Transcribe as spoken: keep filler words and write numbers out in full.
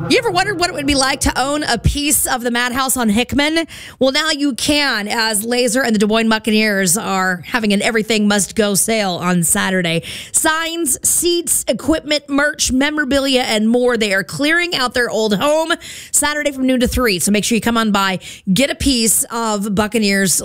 You ever wondered what it would be like to own a piece of the Madhouse on Hickman? Well, now you can, as Laser and the Des Moines Buccaneers are having an everything must go sale on Saturday. Signs, seats, equipment, merch, memorabilia, and more. They are clearing out their old home Saturday from noon to three. So make sure you come on by, get a piece of Buccaneers